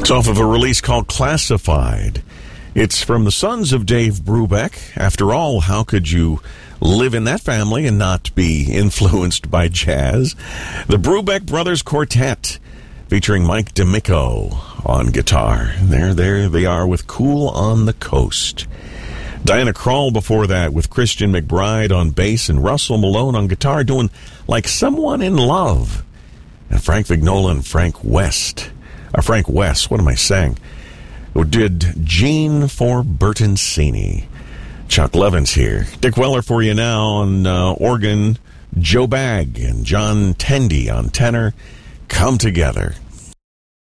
It's off of a release called Classified. It's from the sons of Dave Brubeck. After all, how could you live in that family and not be influenced by jazz? The Brubeck Brothers Quartet, featuring Mike D'Amico on guitar. There they are with Cool on the Coast. Diana Krall before that with Christian McBride on bass and Russell Malone on guitar doing Like Someone in Love. And Frank Vignola and Frank West, what am I saying? Who did Gene for Bertoncini. Chuck Levins here. Dick Weller for you now on organ, Joe Bagg and John Tendy on tenor. Come Together.